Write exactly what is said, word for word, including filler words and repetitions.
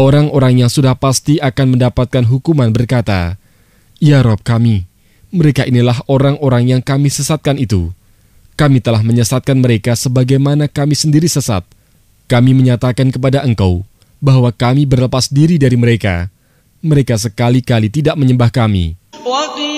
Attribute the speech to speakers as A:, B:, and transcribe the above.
A: Orang-orang yang sudah pasti akan mendapatkan hukuman berkata, "Ya Rob kami, mereka inilah orang-orang yang kami sesatkan itu. Kami telah menyesatkan mereka sebagaimana kami sendiri sesat. Kami menyatakan kepada Engkau bahwa kami berlepas diri dari mereka. Mereka sekali-kali tidak menyembah kami."